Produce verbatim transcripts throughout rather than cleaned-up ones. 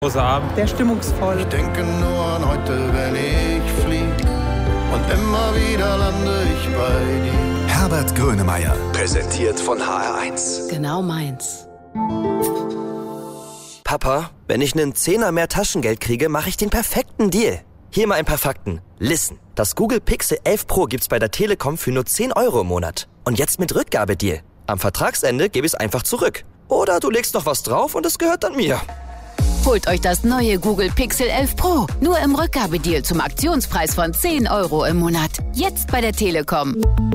Großer Abend, der stimmungsvoll. Ich denke nur an heute, wenn ich flieg. Und immer wieder lande ich bei dir. Herbert Grönemeyer, präsentiert von H R eins. Genau meins. Papa, wenn ich einen Zehner mehr Taschengeld kriege, mache ich den perfekten Deal. Hier mal ein paar Fakten. Listen, das Google Pixel elf Pro gibt's bei der Telekom für nur zehn Euro im Monat. Und jetzt mit Rückgabedeal. Am Vertragsende gebe ich es einfach zurück. Oder du legst noch was drauf und es gehört dann mir. Holt euch das neue Google Pixel elf Pro. Nur im Rückgabedeal zum Aktionspreis von zehn Euro im Monat. Jetzt bei der Telekom.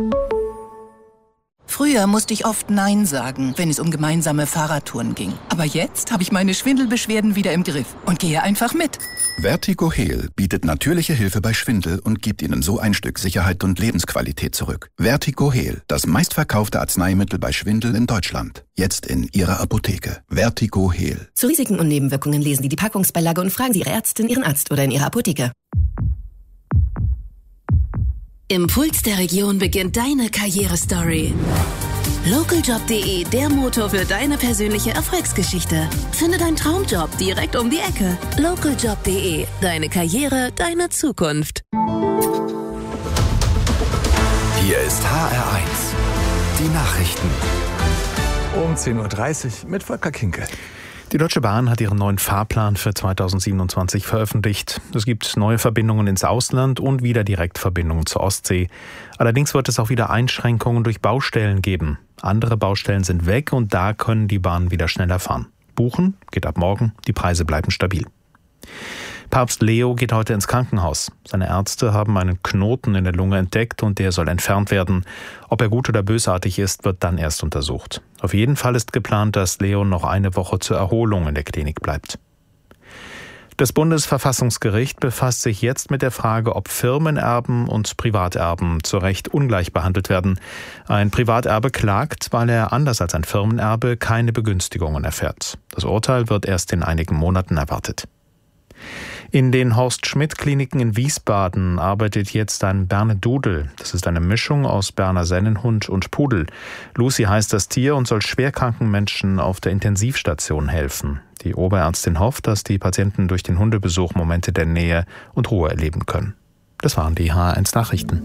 Früher musste ich oft Nein sagen, wenn es um gemeinsame Fahrradtouren ging. Aber jetzt habe ich meine Schwindelbeschwerden wieder im Griff und gehe einfach mit. Vertigo Heal bietet natürliche Hilfe bei Schwindel und gibt Ihnen so ein Stück Sicherheit und Lebensqualität zurück. Vertigo Heal, das meistverkaufte Arzneimittel bei Schwindel in Deutschland. Jetzt in Ihrer Apotheke. Vertigo Heal. Zu Risiken und Nebenwirkungen lesen Sie die Packungsbeilage und fragen Sie Ihre Ärztin, Ihren Arzt oder in Ihrer Apotheke. Im Puls der Region beginnt deine Karrierestory. Lokaljob punkt de, der Motor für deine persönliche Erfolgsgeschichte. Finde deinen Traumjob direkt um die Ecke. Lokaljob punkt de, deine Karriere, deine Zukunft. Hier ist H R eins. Die Nachrichten. Um zehn Uhr dreißig mit Volker Kinkel. Die Deutsche Bahn hat ihren neuen Fahrplan für zweitausendsiebenundzwanzig veröffentlicht. Es gibt neue Verbindungen ins Ausland und wieder Direktverbindungen zur Ostsee. Allerdings wird es auch wieder Einschränkungen durch Baustellen geben. Andere Baustellen sind weg und da können die Bahnen wieder schneller fahren. Buchen geht ab morgen, die Preise bleiben stabil. Papst Leo geht heute ins Krankenhaus. Seine Ärzte haben einen Knoten in der Lunge entdeckt und der soll entfernt werden. Ob er gut oder bösartig ist, wird dann erst untersucht. Auf jeden Fall ist geplant, dass Leo noch eine Woche zur Erholung in der Klinik bleibt. Das Bundesverfassungsgericht befasst sich jetzt mit der Frage, ob Firmenerben und Privaterben zu Recht ungleich behandelt werden. Ein Privaterbe klagt, weil er anders als ein Firmenerbe keine Begünstigungen erfährt. Das Urteil wird erst in einigen Monaten erwartet. In den Horst-Schmidt-Kliniken in Wiesbaden arbeitet jetzt ein Bernedudel. Das ist eine Mischung aus Berner Sennenhund und Pudel. Lucy heißt das Tier und soll schwerkranken Menschen auf der Intensivstation helfen. Die Oberärztin hofft, dass die Patienten durch den Hundebesuch Momente der Nähe und Ruhe erleben können. Das waren die H R eins Nachrichten.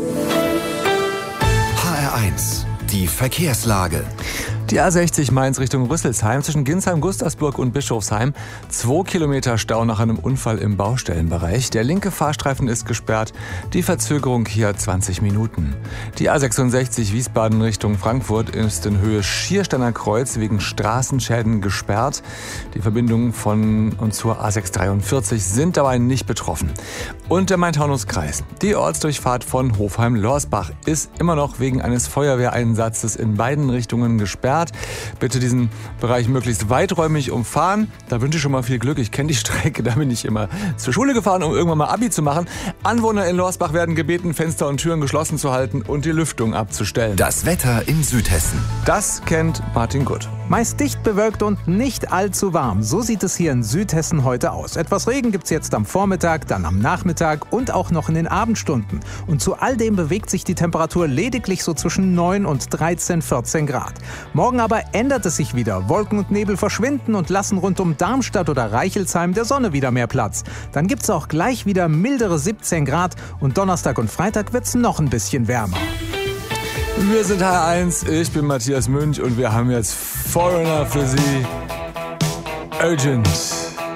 H R eins. Die Verkehrslage. Die A sechzig Mainz Richtung Rüsselsheim zwischen Ginsheim, Gustavsburg und Bischofsheim. Zwei Kilometer Stau nach einem Unfall im Baustellenbereich. Der linke Fahrstreifen ist gesperrt. Die Verzögerung hier zwanzig Minuten. Die A sechsundsechzig Wiesbaden Richtung Frankfurt ist in Höhe Schiersteiner Kreuz wegen Straßenschäden gesperrt. Die Verbindungen von und zur A sechshundertdreiundvierzig sind dabei nicht betroffen. Und der Main-Taunus-Kreis. Die Ortsdurchfahrt von Hofheim-Lorsbach ist immer noch wegen eines Feuerwehreinsatzes in beiden Richtungen gesperrt. Bitte diesen Bereich möglichst weiträumig umfahren. Da wünsche ich schon mal viel Glück. Ich kenne die Strecke, da bin ich immer zur Schule gefahren, um irgendwann mal Abi zu machen. Anwohner in Lorsbach werden gebeten, Fenster und Türen geschlossen zu halten und die Lüftung abzustellen. Das Wetter in Südhessen. Das kennt Martin Gutt. Meist dicht bewölkt und nicht allzu warm. So sieht es hier in Südhessen heute aus. Etwas Regen gibt es jetzt am Vormittag, dann am Nachmittag und auch noch in den Abendstunden. Und zu all dem bewegt sich die Temperatur lediglich so zwischen neun und dreizehn, vierzehn Grad. Morgen aber ändert es sich wieder. Wolken und Nebel verschwinden und lassen rund um Darmstadt oder Reichelsheim der Sonne wieder mehr Platz. Dann gibt es auch gleich wieder mildere siebzehn Grad und Donnerstag und Freitag wird es noch ein bisschen wärmer. Wir sind H R eins, ich bin Matthias Münch und wir haben jetzt Foreigner für Sie. Urgent.